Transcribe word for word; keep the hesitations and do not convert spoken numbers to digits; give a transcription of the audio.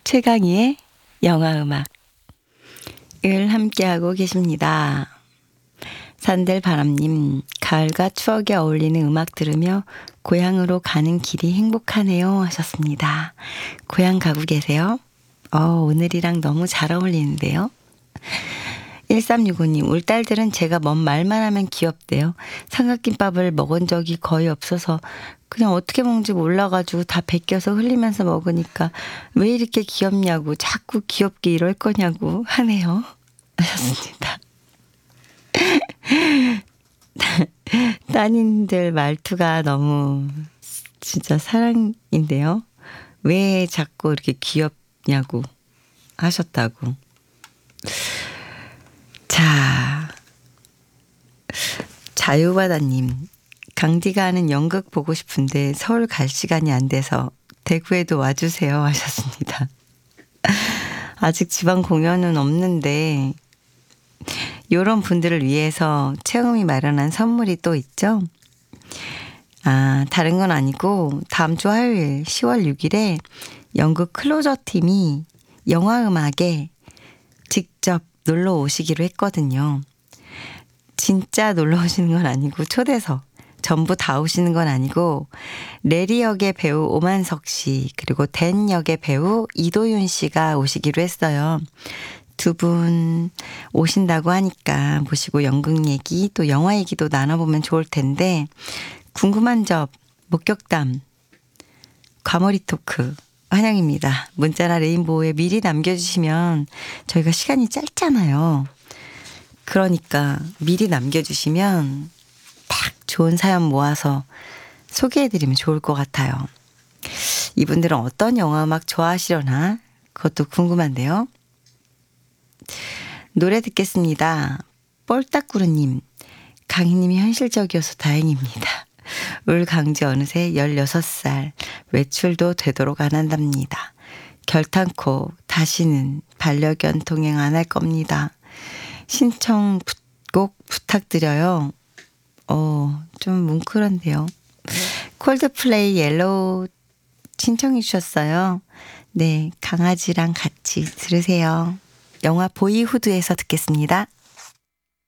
최강희의 영화음악 을 함께하고 계십니다. 산들바람님, 가을과 추억에 어울리는 음악 들으며 고향으로 가는 길이 행복하네요 하셨습니다. 고향 가고 계세요? 어, 오늘이랑 너무 잘 어울리는데요. 일삼육오님, 우리 딸들은 제가 뭔 말만 하면 귀엽대요. 삼각김밥을 먹은 적이 거의 없어서 그냥 어떻게 먹는지 몰라가지고 다 베껴서 흘리면서 먹으니까 왜 이렇게 귀엽냐고, 자꾸 귀엽게 이럴 거냐고 하네요 하셨습니다. 따님들 말투가 너무 진짜 사랑인데요. 왜 자꾸 이렇게 귀엽냐고 하셨다고. 자, 자유바다님, 강디가 하는 연극 보고 싶은데 서울 갈 시간이 안 돼서 대구에도 와주세요 하셨습니다. 아직 지방 공연은 없는데 이런 분들을 위해서 체험이 마련한 선물이 또 있죠. 아, 다른 건 아니고 다음 주 화요일 시월 육일에 연극 클로저 팀이 영화음악에 직접 놀러 오시기로 했거든요. 진짜 놀러 오시는 건 아니고 초대석 전부 다 오시는 건 아니고 레리 역의 배우 오만석 씨 그리고 댄 역의 배우 이도윤 씨가 오시기로 했어요. 두 분 오신다고 하니까 모시고 연극 얘기 또 영화 얘기도 나눠보면 좋을 텐데 궁금한 점, 목격담, 과몰입 토크 환영입니다. 문자나 레인보우에 미리 남겨주시면 저희가 시간이 짧잖아요. 그러니까 미리 남겨주시면 딱 좋은 사연 모아서 소개해드리면 좋을 것 같아요. 이분들은 어떤 영화음악 좋아하시려나 그것도 궁금한데요. 노래 듣겠습니다. 뻘딱구르님, 강희님이 현실적이어서 다행입니다. 울 강지 어느새 열여섯 살 외출도 되도록 안 한답니다. 결탄코 다시는 반려견 동행 안 할 겁니다. 신청 꼭 부탁드려요. 어, 좀 뭉클한데요. 콜드플레이 옐로우 신청해 주셨어요. 네, 강아지랑 같이 들으세요. 영화 보이후드에서 듣겠습니다.